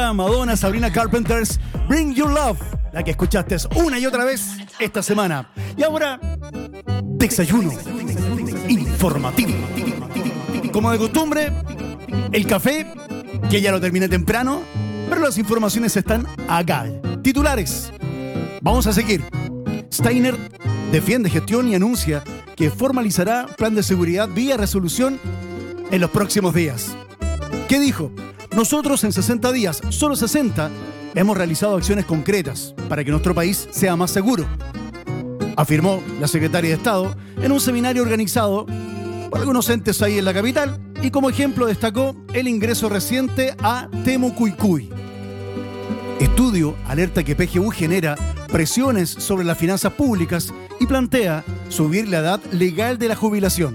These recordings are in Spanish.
Shakira, Madonna, Sabrina Carpenter's Bring Your Love, la que escuchaste una y otra vez esta semana. Y ahora, desayuno informativo. Como de costumbre, el café, que ya lo terminé temprano, pero las informaciones están acá. Titulares. Vamos a seguir. Steiner defiende gestión y anuncia que formalizará plan de seguridad vía resolución en los próximos días. ¿Qué dijo? Nosotros en 60 días, solo 60, hemos realizado acciones concretas para que nuestro país sea más seguro, afirmó la secretaria de Estado en un seminario organizado por algunos entes ahí en la capital, y como ejemplo destacó el ingreso reciente a Temucuicui. Estudio alerta que PGU genera presiones sobre las finanzas públicas y plantea subir la edad legal de la jubilación.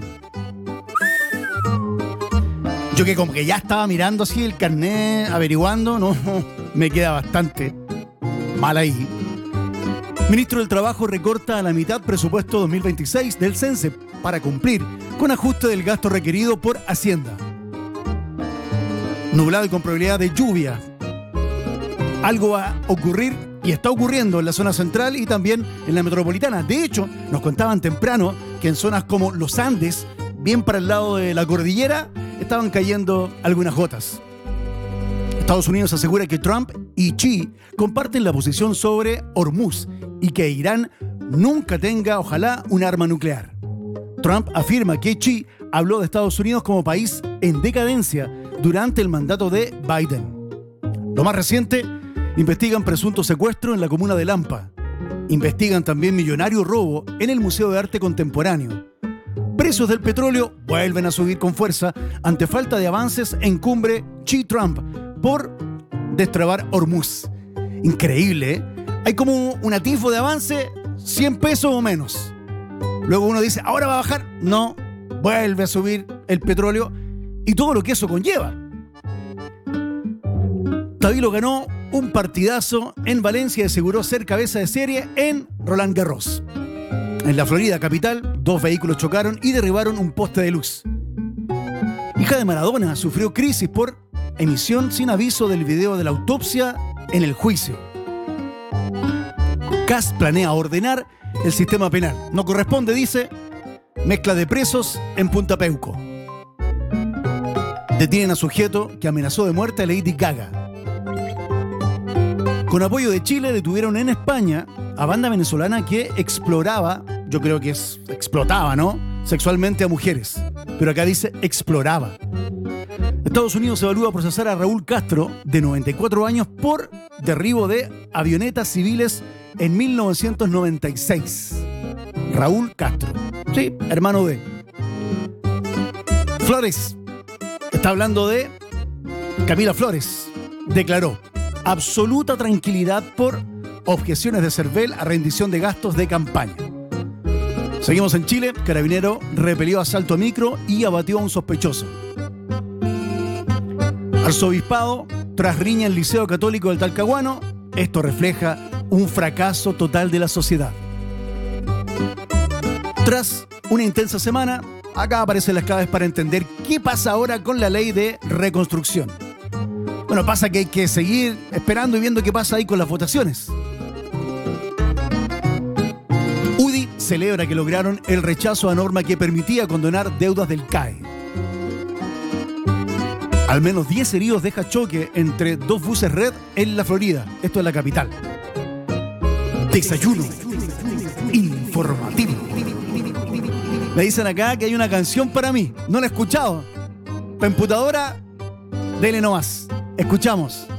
Yo que como que ya estaba mirando así el carnet, averiguando, no, me queda bastante mal ahí. Ministro del Trabajo recorta a la mitad presupuesto 2026 del CENSE para cumplir con ajuste del gasto requerido por Hacienda. Nublado y con probabilidad de lluvia. Algo va a ocurrir y está ocurriendo en la zona central y también en la metropolitana. De hecho, nos contaban temprano que en zonas como los Andes, bien para el lado de la cordillera, estaban cayendo algunas gotas. Estados Unidos asegura que Trump y Xi comparten la posición sobre Hormuz y que Irán nunca tenga, ojalá, un arma nuclear. Trump afirma que Xi habló de Estados Unidos como país en decadencia durante el mandato de Biden. Lo más reciente, investigan presunto secuestro en la comuna de Lampa. Investigan también millonario robo en el Museo de Arte Contemporáneo. Precios del petróleo vuelven a subir con fuerza ante falta de avances en cumbre Xi-Trump por destrabar Hormuz. Increíble, ¿eh? Hay como un atisbo de avance, 100 pesos o menos. Luego uno dice, ahora va a bajar. No, vuelve a subir el petróleo y todo lo que eso conlleva. Tabilo ganó un partidazo en Valencia y aseguró ser cabeza de serie en Roland Garros. En la Florida capital, 2 vehículos chocaron y derribaron un poste de luz. Hija de Maradona sufrió crisis por emisión sin aviso del video de la autopsia en el juicio. Kast planea ordenar el sistema penal. No corresponde, dice, mezcla de presos en Punta Peuco. Detienen a sujeto que amenazó de muerte a Lady Gaga. Con apoyo de Chile detuvieron en España a banda venezolana que exploraba, yo creo que explotaba, ¿no?, sexualmente a mujeres. Pero acá dice exploraba. Estados Unidos evalúa procesar a Raúl Castro, de 94 años, por derribo de avionetas civiles en 1996. Raúl Castro. Sí, hermano de Flores. Está hablando de Camila Flores. Declaró absoluta tranquilidad por objeciones de Cervel a rendición de gastos de campaña. Seguimos en Chile. Carabinero repelió asalto a micro y abatió a un sospechoso. Arzobispado tras riña en Liceo Católico del Talcahuano. Esto refleja un fracaso total de la sociedad. Tras una intensa semana, acá aparecen las claves para entender qué pasa ahora con la ley de reconstrucción. Bueno, pasa que hay que seguir esperando y viendo qué pasa ahí con las votaciones. UDI celebra que lograron el rechazo a norma que permitía condonar deudas del CAE. Al menos 10 heridos deja choque entre 2 buses red en la Florida. Esto es la capital. Desayuno informativo. Me dicen acá que hay una canción para mí. No la he escuchado. Computadora, dele nomás. Escuchamos.